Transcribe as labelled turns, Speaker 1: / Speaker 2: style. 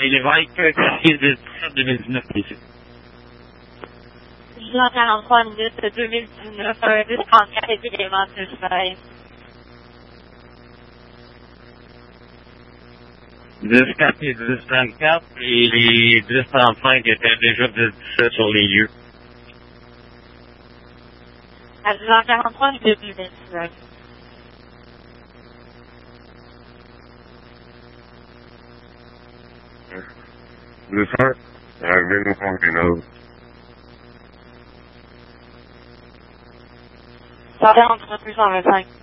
Speaker 1: et l'évêque, quartier de 2019 ici.
Speaker 2: 10h43 minutes 2019, 10h34 éléments de soleil.
Speaker 1: 10-4 et 10-34, et les 10-35 étaient déjà 17 sur les lieux.
Speaker 2: À 10h43 minutes 2019.
Speaker 3: Le soir, arrivé nous contenance.
Speaker 2: 10h43 plus 125.